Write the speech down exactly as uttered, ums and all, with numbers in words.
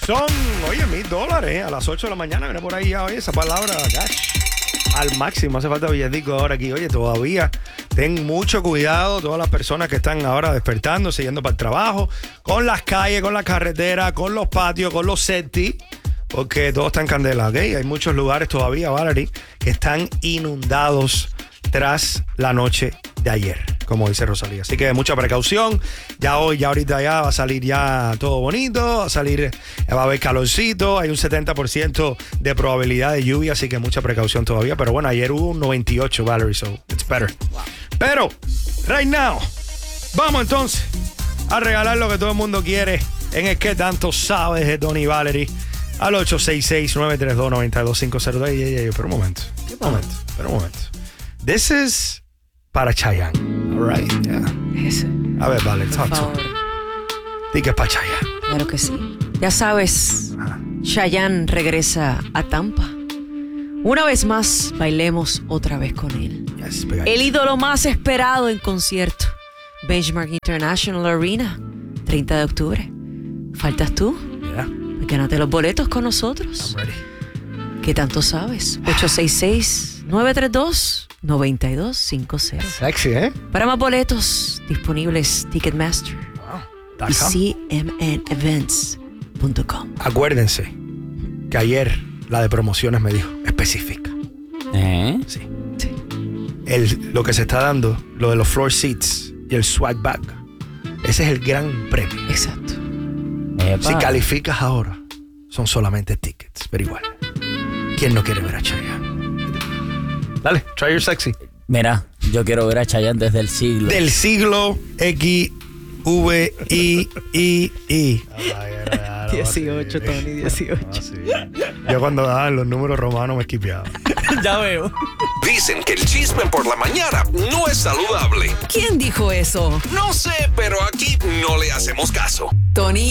Son, oye, mil dólares a las ocho de la mañana. Viene por ahí ya, oye, esa palabra cash al máximo. Hace falta billetico ahora aquí. Oye, todavía ten mucho cuidado todas las personas que están ahora despertando, siguiendo para el trabajo, con las calles, con la carretera, con los patios, con los setis, porque todo está en candela, ¿ok? Hay muchos lugares todavía, Valerie, que están inundados tras la noche de ayer, como dice Rosalía. Así que mucha precaución. Ya hoy, ya ahorita ya va a salir ya todo bonito, va a salir, va a haber calorcito, hay un setenta por ciento de probabilidad de lluvia, así que mucha precaución todavía. Pero bueno, ayer hubo un noventa y ocho, Valerie, so it's better. Wow. Pero, right now, vamos entonces a regalar lo que todo el mundo quiere en el que tanto sabes de Tony Valerie al ocho seis seis, nueve tres dos, nueve dos cinco cero. Ey, ey, ey, pero un momento, un momento, pero un momento. This is para Chayanne. All right, yeah. Ese. A ver, vale, talk to me. Di que es para Chayanne. Claro que sí. Ya sabes, Ajá. Chayanne regresa a Tampa. Una vez más, bailemos otra vez con él. Yes, pegadito. El ídolo más esperado en concierto. Benchmark International Arena, treinta de octubre. ¿Faltas tú? Yeah, Gánate los boletos con nosotros. I'm ready. ¿Qué tanto sabes? ocho seis seis, nueve tres dos, nueve dos cinco cero. Sexy, ¿eh? Para más boletos, disponibles Ticketmaster Wow. y c m n events punto com. Acuérdense que ayer la de promociones me dijo específica. ¿Eh? Sí. Sí. El, lo que se está dando, lo de los floor seats y el swag bag, ese es el gran premio. Exacto. Epa. Si calificas ahora, son solamente tickets, pero igual. ¿Quién no quiere ver a Chayanne? Dale, try your sexy. Mira, yo quiero ver a Chayanne desde el siglo. Del siglo X V I I I. dieciocho, Tony, dieciocho. Yo cuando daban los números romanos me esquipeaba. Ya veo. Dicen que el chisme por la mañana no es saludable. ¿Quién dijo eso? No sé, pero aquí no le hacemos caso. Tony